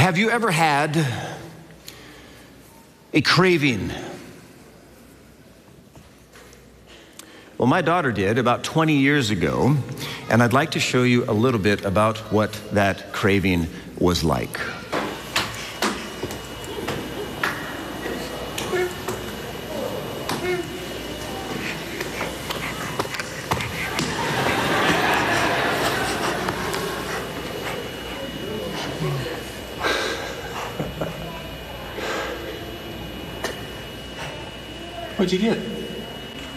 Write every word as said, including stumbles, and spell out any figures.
Have you ever had a craving? Well, my daughter did about twenty years ago, and I'd like to show you a little bit about what that craving was like. What'd you get?